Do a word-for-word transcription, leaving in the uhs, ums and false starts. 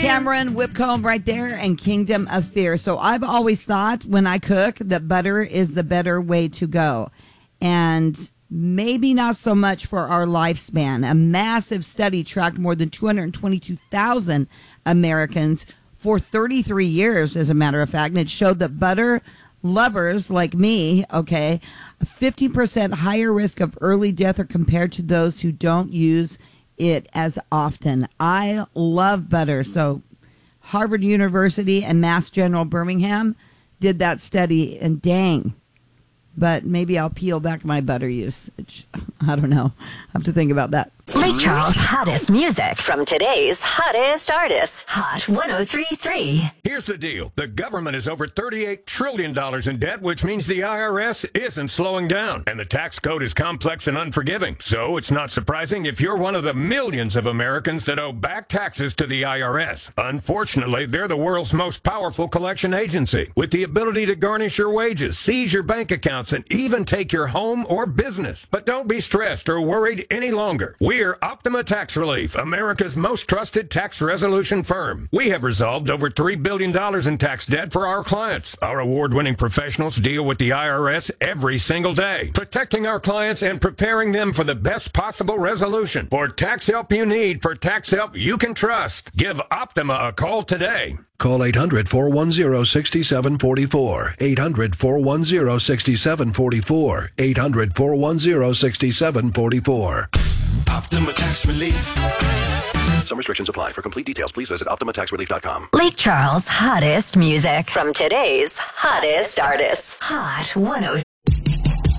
Cameron Whipcomb right there and Kingdom of Fear. So I've always thought when I cook that butter is the better way to go. And maybe not so much for our lifespan. A massive study tracked more than two hundred twenty-two thousand Americans for thirty-three years, as a matter of fact. And it showed that butter lovers like me, okay, a fifty percent higher risk of early death are compared to those who don't use it as often. I love butter. So Harvard University and Mass General Birmingham did that study, and dang, but maybe I'll peel back my butter usage. I don't know. I have to think about that. Lake Charles' hottest music from today's hottest artists. Hot one oh three point three. Here's the deal. The government is over thirty-eight trillion dollars in debt, which means the I R S isn't slowing down. And the tax code is complex and unforgiving. So it's not surprising if you're one of the millions of Americans that owe back taxes to the I R S. Unfortunately, they're the world's most powerful collection agency, with the ability to garnish your wages, seize your bank accounts, and even take your home or business. But don't be stressed or worried any longer. We're Optima Tax Relief, America's most trusted tax resolution firm. We have resolved over three billion dollars in tax debt for our clients. Our award-winning professionals deal with the I R S every single day, protecting our clients and preparing them for the best possible resolution. For tax help you need, for tax help you can trust, give Optima a call today. Call eight hundred, four one zero, six seven four four. eight hundred, four one zero, six seven four four. eight hundred, four one zero, six seven four four. Optima Tax Relief. Some restrictions apply. For complete details, please visit optima tax relief dot com. Lake Charles' hottest music from today's hottest artists. Hot one oh three.